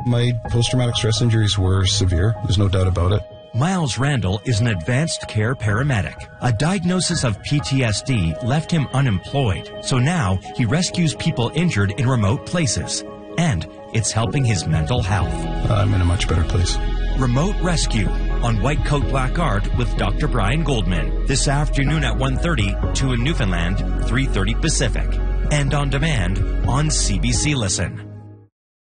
My post-traumatic stress injuries were severe. There's no doubt about it. Miles Randall is an advanced care paramedic. A diagnosis of PTSD left him unemployed, so now he rescues people injured in remote places. And it's helping his mental health. I'm in a much better place. Remote Rescue on White Coat Black Art with Dr. Brian Goldman. This afternoon at 1:30, 2 in Newfoundland, 3:30 Pacific. And on demand on CBC Listen.